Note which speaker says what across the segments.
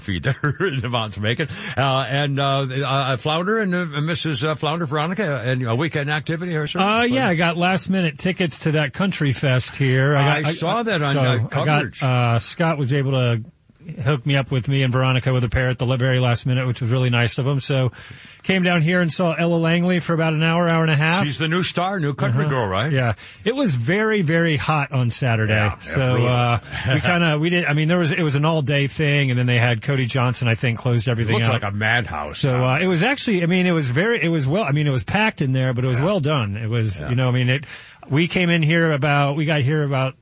Speaker 1: feed that are in the mountains of Macon. Flounder and Mrs. Flounder, Veronica, and a weekend activity or something?
Speaker 2: Yeah, I got last minute tickets to that country fest here.
Speaker 1: I saw that on coverage.
Speaker 2: Scott was able to hook me up with me and Veronica with a pair at the very last minute, which was really nice of him. So came down here and saw Ella Langley for about an hour and a half.
Speaker 1: She's the new star, new country girl, right?
Speaker 2: Yeah. It was very, very hot on Saturday.
Speaker 1: Yeah,
Speaker 2: so, it was an all day thing, and then they had Cody Johnson, I think, closed everything
Speaker 1: It
Speaker 2: out.
Speaker 1: looked like a madhouse.
Speaker 2: So, it was actually, it was packed in there, but it was well done. It was, we got here about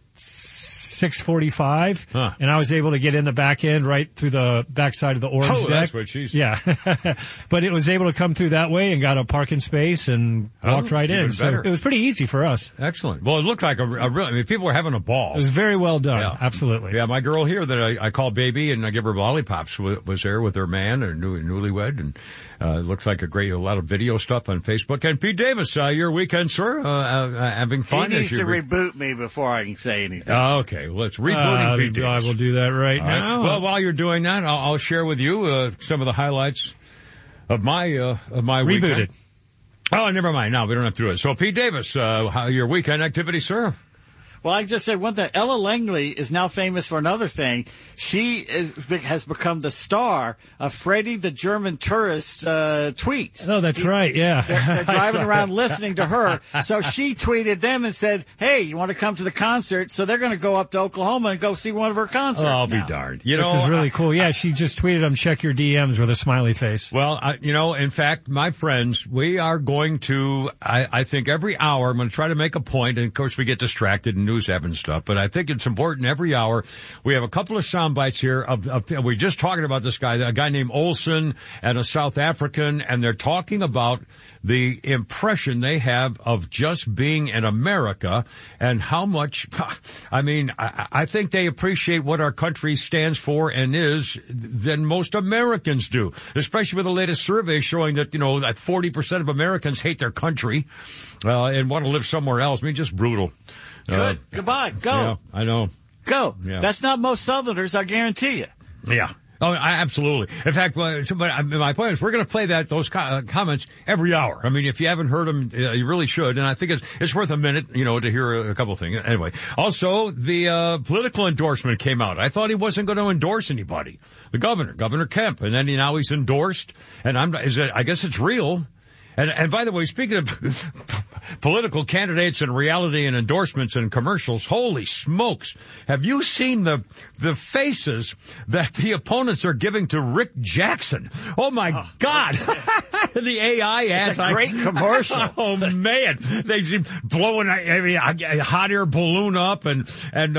Speaker 2: 6:45, and I was able to get in the back end right through the backside of the orange deck.
Speaker 1: That's what she's.
Speaker 2: Yeah, but it was able to come through that way and got a parking space and walked right in. So it was pretty easy for us.
Speaker 1: Excellent. Well, it looked like people were having a ball.
Speaker 2: It was very well done. Yeah. Absolutely.
Speaker 1: Yeah, my girl here that I call baby and I give her lollipops was there with her man, or newlywed, and it looks like a lot of video stuff on Facebook. And Pete Davis, your weekend, sir, having fun.
Speaker 3: He needs to reboot me before I can say anything.
Speaker 1: Okay, let's rebooting Pete Davis.
Speaker 2: I will do that right now.
Speaker 1: Right. Well, while you're doing that, I'll share with you some of the highlights of my
Speaker 2: Rebooted.
Speaker 1: weekend. Oh, never mind. No, we don't have to do it. So, Pete Davis, your weekend activity, sir?
Speaker 3: Well, I just said one thing. Ella Langley is now famous for another thing. She has become the star of Freddie the German tourist tweets.
Speaker 2: Oh, that's right, yeah.
Speaker 3: They're driving around listening to her. So she tweeted them and said, hey, you want to come to the concert? So they're going to go up to Oklahoma and go see one of her concerts.
Speaker 1: Oh, I'll
Speaker 3: now.
Speaker 1: be darned.
Speaker 2: Which is really cool. Yeah, she just tweeted them, check your DMs with a smiley face.
Speaker 1: Well, in fact, my friends, we are going to, I think every hour, I'm going to try to make a point, and of course we get distracted and news and stuff, but I think it's important every hour. We have a couple of sound bites here we're just talking about this guy, a guy named Olsen and a South African, and they're talking about the impression they have of just being in America and how much, I think they appreciate what our country stands for and is than most Americans do, especially with the latest survey showing that, that 40% of Americans hate their country, and want to live somewhere else. Just brutal.
Speaker 3: Good. Goodbye. Go.
Speaker 1: Yeah, I know.
Speaker 3: Go.
Speaker 1: Yeah.
Speaker 3: That's not most Southerners, I guarantee you.
Speaker 1: Yeah. Oh, absolutely. In fact, my point is we're going to play those comments every hour. If you haven't heard them, you really should. And I think it's worth a minute, to hear a couple of things. Anyway, also the political endorsement came out. I thought he wasn't going to endorse anybody. The Governor Kemp, and then now he's endorsed. And I guess it's real. And by the way, speaking of political candidates and reality and endorsements and commercials, holy smokes. Have you seen the faces that the opponents are giving to Rick Jackson? Oh my God. The AI ads.
Speaker 3: It's a great commercial.
Speaker 1: Oh man. They seem blowing a hot air balloon up and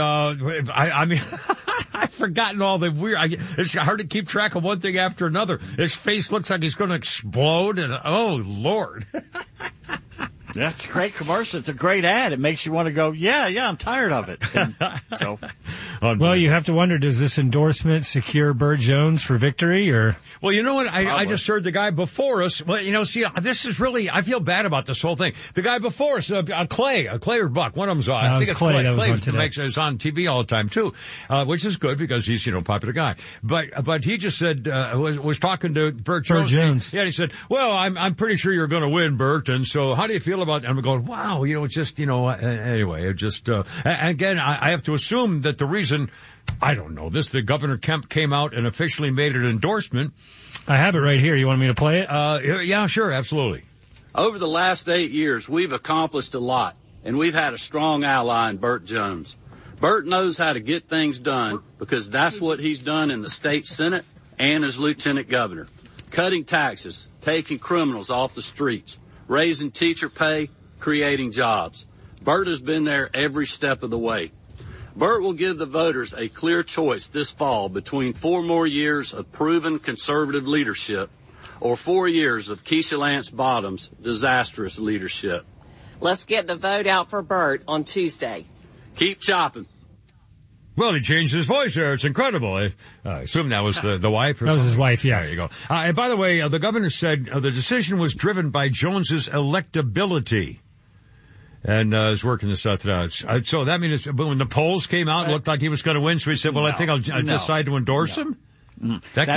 Speaker 1: I've forgotten all the weird, it's hard to keep track of one thing after another. His face looks like he's going to explode and oh Lord.
Speaker 3: That's a great commercial. It's a great ad. It makes you want to go, yeah, I'm tired of it.
Speaker 2: Well, you have to wonder, does this endorsement secure Burt Jones for victory or?
Speaker 1: Well, you know what? I just heard the guy before us. Well, this is really, I feel bad about this whole thing. The guy before us, Clay or Buck, one of them's on. I think it's Clay. Clay is on TV all the time too, which is good because he's, a popular guy. But he just said, was talking to Burt Jones. Yeah, he said, well, I'm pretty sure you're going to win, Burt. And so how do you feel about it? And I'm going, wow, it's just, anyway, it just, again, I have to assume that the reason, I don't know this, the Governor Kemp came out and officially made an endorsement.
Speaker 2: I have it right here. You want me to play it?
Speaker 1: Yeah, sure. Absolutely.
Speaker 4: Over the last 8 years, we've accomplished a lot, and we've had a strong ally in Burt Jones. Burt knows how to get things done because that's what he's done in the state Senate and as lieutenant governor. Cutting taxes, taking criminals off the streets, raising teacher pay, creating jobs. Burt has been there every step of the way. Burt will give the voters a clear choice this fall between 4 more years of proven conservative leadership or 4 years of Keisha Lance Bottoms' disastrous leadership.
Speaker 5: Let's get the vote out for Burt on Tuesday.
Speaker 4: Keep chopping.
Speaker 1: Well, he changed his voice there. It's incredible. I assume that was the wife.
Speaker 2: That was his wife, yeah.
Speaker 1: There you go. And by the way, the governor said the decision was driven by Jones's electability. And is working this out. So that means when the polls came out, it looked like he was going to win. So he said, well, I think I'll decide to endorse him.
Speaker 3: That